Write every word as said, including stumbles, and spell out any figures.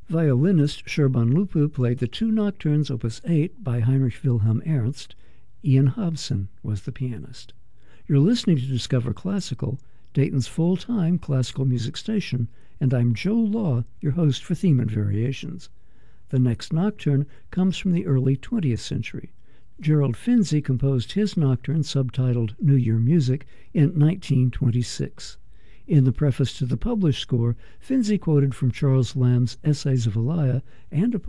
Violinist Sherban Lupu played the two nocturnes opus eight by Heinrich Wilhelm Ernst. Ian Hobson was the pianist. You're listening to Discover Classical, Dayton's full-time classical music station, and I'm Joe Law, your host for Theme and Variations. The next nocturne comes from the early twentieth century. Gerald Finzi composed his nocturne, subtitled New Year Music, in nineteen twenty-six. In the preface to the published score, Finzi quoted from Charles Lamb's Essays of Elia and a